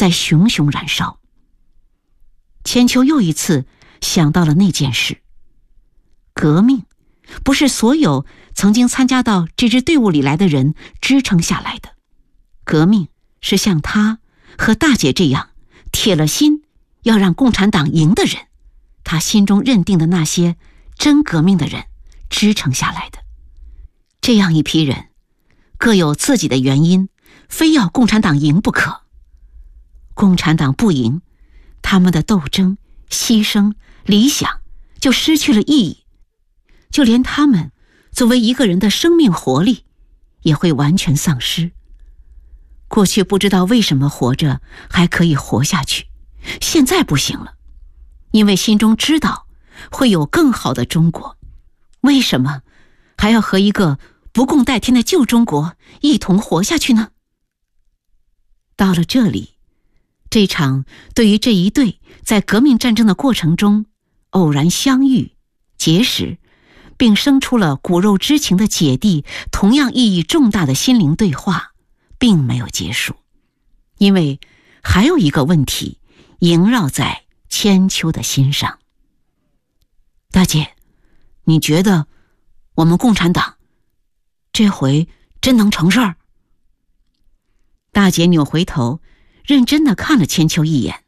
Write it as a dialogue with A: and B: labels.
A: 在熊熊燃烧。千秋又一次想到了那件事，革命不是所有曾经参加到这支队伍里来的人支撑下来的，革命是像他和大姐这样铁了心要让共产党赢的人，他心中认定的那些真革命的人支撑下来的。这样一批人各有自己的原因，非要共产党赢不可。共产党不赢，他们的斗争、牺牲、理想就失去了意义，就连他们作为一个人的生命活力也会完全丧失。过去不知道为什么活着还可以活下去，现在不行了，因为心中知道会有更好的中国，为什么还要和一个不共戴天的旧中国一同活下去呢？到了这里，这场对于这一对在革命战争的过程中偶然相遇、结识，并生出了骨肉之情的姐弟同样意义重大的心灵对话，并没有结束，因为还有一个问题萦绕在千秋的心上。大姐，你觉得我们共产党这回真能成事儿？大姐扭回头认真地看了千秋一眼，